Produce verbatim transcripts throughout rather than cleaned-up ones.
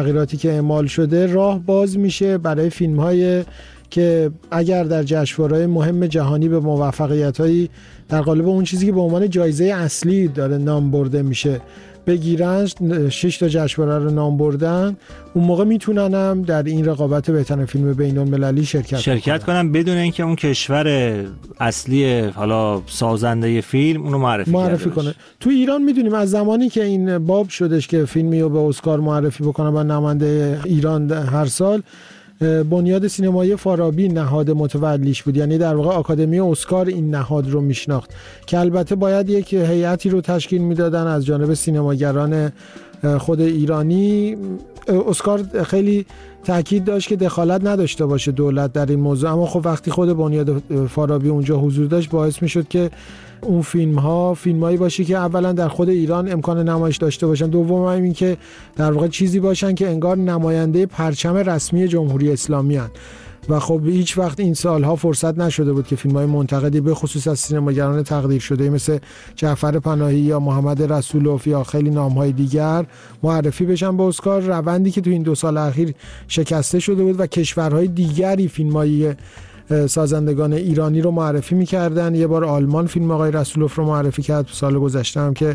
تغییراتی که اعمال شده راه باز میشه برای فیلم‌های که اگر در جشنواره‌های مهم جهانی به موفقیت‌هایی در قالب اون چیزی که به عنوان جایزه اصلی داره نام برده میشه بگیرن، شش تا جشنواره رو نام بردن، اون موقع میتونن هم در این رقابت بهترین فیلم بین‌المللی شرکت شرکت کنن, کنن بدون اینکه اون کشور اصلی حالا سازنده فیلم اونو معرفی, معرفی کنه. تو ایران میدونیم از زمانی که این باب شدش که فیلمی رو به اسکار معرفی بکنن و نماینده ایران هر سال، بنیاد سینمایی فارابی نهاد متولیش بود، یعنی در واقع آکادمی اسکار این نهاد رو میشناخت که البته باید یک هیئتی رو تشکیل میدادن از جانب سینماگران خود ایرانی. اسکار خیلی تاکید داشت که دخالت نداشته باشه دولت در این موضوع، اما خب وقتی خود بنیاد فارابی اونجا حضور داشت باعث میشد که اون فیلم ها فیلمایی باشه که اولا در خود ایران امکان نمایش داشته باشن، دوم این که در واقع چیزی باشن که انگار نماینده پرچم رسمی جمهوری اسلامی هستند. و خب هیچ وقت این سالها فرصت نشده بود که فیلم‌های منتقدی به خصوص از سینماگران تقدیر شده مثل جعفر پناهی یا محمد رسولوف یا خیلی نام‌های دیگر معرفی بشن به اسکار. روندی که تو این دو سال اخیر شکسته شده بود و کشورهای دیگری فیلم‌های سازندگان ایرانی رو معرفی می‌کردن. یه بار آلمان فیلم آقای رسولوف رو معرفی کرد، سال گذشته هم که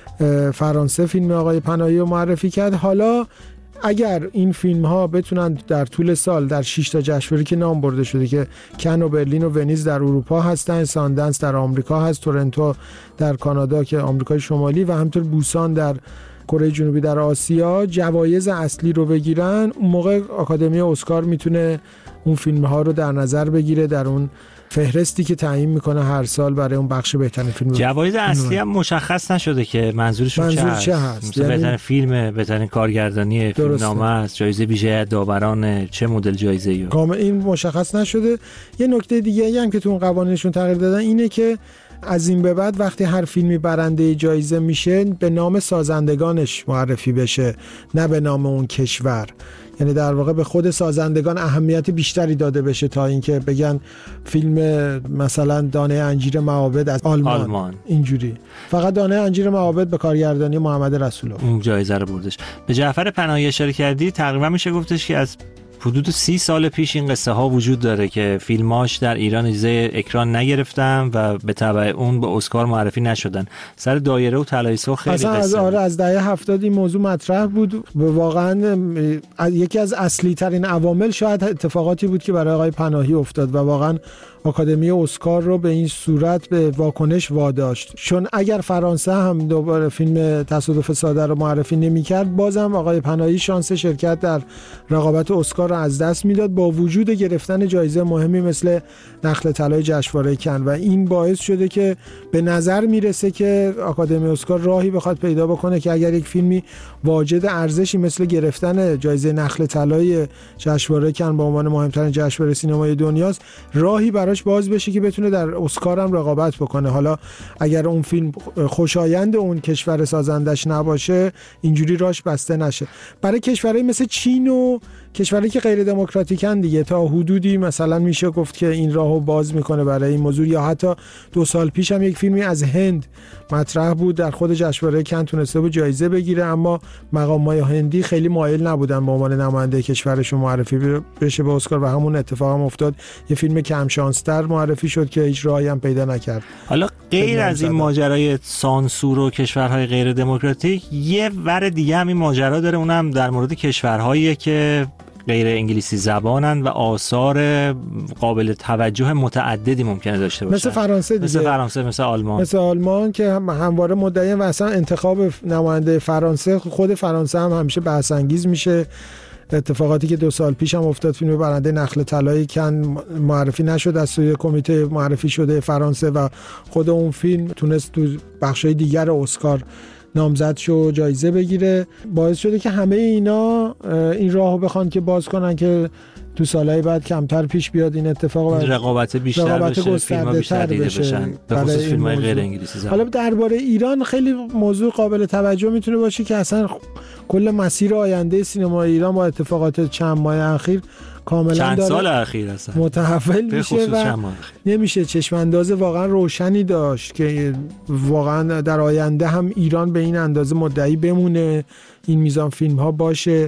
فرانسه فیلم آقای پناهی رو معرفی کرد. حالا اگر این فیلم ها بتونن در طول سال در شش تا جشنواره که نام برده شده که کن و برلین و ونیز در اروپا هستن، ساندنس در آمریکا هست، تورنتو در کانادا که آمریکای شمالی و همینطور بوسان در کره جنوبی در آسیا جوایز اصلی رو بگیرن، اون موقع آکادمی اسکار میتونه اون فیلم ها رو در نظر بگیره در اون فهرستی که تعیین میکنه هر سال برای اون بخش بهترین فیلم. جوایز اصلی هم مشخص نشده که منظورشون منظور چه, چه هست, هست؟ یعنی بهترین فیلم، بهترین کارگردانی فیلمنامه است، جایزه ویژه داوران، چه مدل جایزه‌ای؟ کامل این مشخص نشده. یه نکته دیگه هم که تو اون قوانینشون تغییر دادن اینه که از این به بعد وقتی هر فیلمی برنده جایزه میشه به نام سازندگانش معرفی بشه، نه به نام اون کشور. یعنی در واقع به خود سازندگان اهمیت بیشتری داده بشه تا اینکه بگن فیلم مثلا دانه انجیر معابد از آلمان, آلمان. اینجوری. فقط دانه انجیر معابد به کارگردانی محمد رسولوف اون جایزه رو بردش. به جعفر پناهی اشاره کردی، تقریبا میشه گفتش که از حدود سی سال پیش این قصه ها وجود داره که فیلماش در ایران اجازه اکران نگرفتن و به تبع اون به اسکار معرفی نشدن. سر دایره و طلای سرخ خیلی قصه از آره از دهه هفتاد این موضوع مطرح بود. واقعا یکی از اصلی ترین عوامل شاید اتفاقاتی بود که برای آقای پناهی افتاد و واقعا آکادمی اسکار رو به این صورت به واکنش واداشت. چون اگر فرانسه هم دوباره فیلم تصادف ساده رو معرفی نمی‌کرد، بازم آقای پناهی شانس شرکت در رقابت اسکار رو از دست میداد با وجود گرفتن جایزه مهمی مثل نخل طلای جشنواره کن. و این باعث شده که به نظر میرسه که آکادمی اسکار راهی بخواد پیدا بکنه که اگر یک فیلمی واجد ارزشی مثل گرفتن جایزه نخل طلای جشنواره کن به عنوان مهمترین جشنواره سینمای دنیاست، راهی برای باز بشه که بتونه در اسکار هم رقابت بکنه. حالا اگر اون فیلم خوشایند اون کشور سازندش نباشه، اینجوری راش بسته نشه. برای کشورهای مثل چین و کشورهایی که غیر دموکراتیکن دیگه تا حدودی مثلا میشه گفت که این راهو باز میکنه برای این موضوع. یا حتی دو سال پیش هم یک فیلمی از هند مطرح بود در خود جشنواره کن، تونسته بود جایزه بگیره، اما مقامات هندی خیلی مایل نبودن به عنوان نماینده کشورشون معرفی بشه به اسکار و همون اتفاق هم افتاد. یه فیلم کم شانستر معرفی شد که هیچ راهی هم پیدا نکرد. حالا غیر از این ماجرای سانسور و کشورهای غیر دموکراتیک، یه ور دیگه هم این ماجرا داره، اونم در مورد کشورهایی که غیر انگلیسی زبانن و آثار قابل توجه متعددی ممکنه داشته باشن، مثل فرانسه دیگه، مثل فرانسه، مثل آلمان مثل آلمان که هم همواره مدعیه و اصلا انتخاب نماینده فرانسه، خود فرانسه هم همیشه بحث انگیز میشه. اتفاقاتی که دو سال پیش هم افتاد، فیلم برنده نخل طلای کن معرفی نشد از سوی کمیته معرفی شده فرانسه و خود اون فیلم تونست تو بخشای دیگر اسکار نامزد شو جایزه بگیره. باعث شده که همه اینا این راهو بخوان که باز کنن که تو سالهای بعد کمتر پیش بیاد این اتفاق، رقابت بیشتر رقابت بشه، فیلم‌ها بیشتر دیده بشن، به خصوص فیلم‌های غیر انگلیسی زبان. حالا درباره ایران خیلی موضوع قابل توجه میتونه باشه که اصلا کل مسیر آینده سینما ایران با اتفاقات چند ماه اخیر کاملا چند داره سال اخیر اصلا متحول میشه و نمیشه چشم انداز واقعا روشنی داشت که واقعا در آینده هم ایران به این اندازه مدعی بمونه، این میزان فیلم ها باشه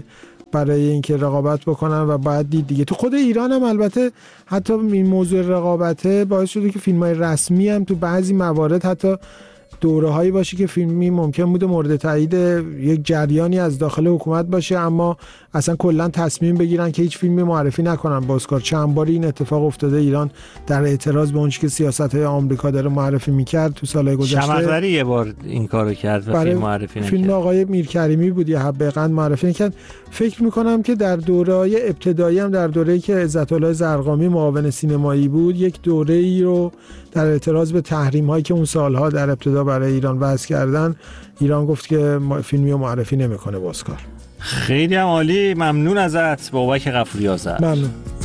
برای اینکه رقابت بکنن و باید دید دیگه. تو خود ایران هم البته حتی این موضوع رقابته باعث شده که فیلم‌های رسمی هم تو بعضی موارد حتی دوره هایی باشه که فیلمی ممکن بوده مورد تایید یک جریانی از داخل حکومت باشه، اما اصلا کلا تصمیم بگیرن که هیچ فیلمی معرفی نکنن با اسکار. چند باری این اتفاق افتاده. ایران در اعتراض به اون چیزی که سیاست‌های آمریکا داره معرفی می‌کرد تو سال‌های گذشته، شمقدری یه بار این کارو کرد و فیلم معرفی نکرد. فیلم آقای میرکریمی بود یه حبه قند معرفی نکرد. فکر می‌کنم که در دوره‌های ابتدایی هم در دوره‌ای که عزت‌الله زرقامی معاون سینمایی بود یک دوره‌ای رو در اعتراض به تحریم‌هایی که اون سال‌ها در ابتدا برای ایران وضع کردن، ایران گفت که فیلمی رو معرفی نمی‌کنه با اسکار. خیلی هم عالی، ممنون ازت بابک غفوری آذر. ممنون.